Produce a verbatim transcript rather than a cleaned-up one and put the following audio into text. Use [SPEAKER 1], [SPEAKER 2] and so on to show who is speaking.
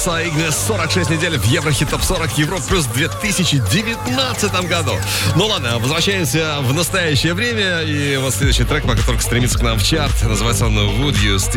[SPEAKER 1] Луиса Игнес. сорок шесть недель в Еврохит Топ сорок Европ плюс в две тысячи девятнадцатом году. Ну ладно, возвращаемся в настоящее время. И вот следующий трек, по которому стремится к нам в чарт, называется он «Would You Still